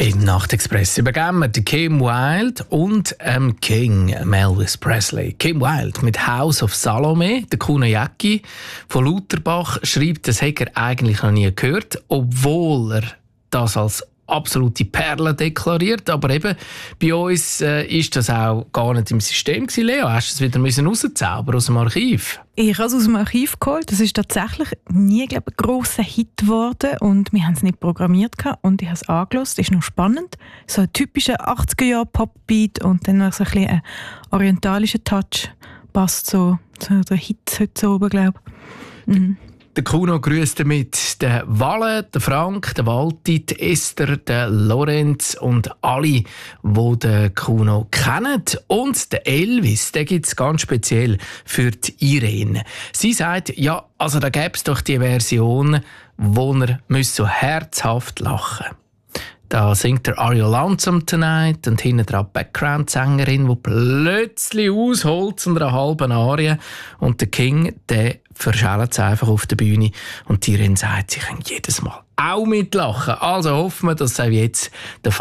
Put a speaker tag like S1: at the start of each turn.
S1: Im Nachtexpress übergeben wir Kim Wilde und King Elvis Presley. Kim Wilde mit House of Salome, der Kuno Jäcki von Lauterbach schreibt, das hätte er eigentlich noch nie gehört, obwohl er das als absolute Perle deklariert. Aber eben, bei uns ist das auch gar nicht im System gewesen, Leo. Hast du es wieder rauszaubern aus dem Archiv?
S2: Ich habe es aus dem Archiv geholt. Das ist tatsächlich nie, glaube ich, ein grosser Hit geworden. Und wir haben es nicht programmiert und ich habe es angehört. Das ist noch spannend. So ein typischer 80er-Jahre-Pop-Beat und dann noch so ein bisschen ein orientalischer Touch. Passt so der Hit heute so oben, glaube ich. Mhm.
S1: Der Kuno grüßt damit den Walle, den Frank, den Walti, die Esther, den Lorenz und alle, die den Kuno kennen. Und den Elvis, den gibt es ganz speziell für die Irene. Sie sagt, ja, also da gäbe es doch die Version, wo er so herzhaft lachen müsse. Da singt der Are You Lonesome Tonight und hinten dran die Background-Sängerin, die plötzlich ausholt zu einer halben Arie. Und der King, der verschält es einfach auf der Bühne. Und die Irene sagt, sie können jedes Mal auch mitlachen. Also hoffen wir, dass es auch jetzt der Fall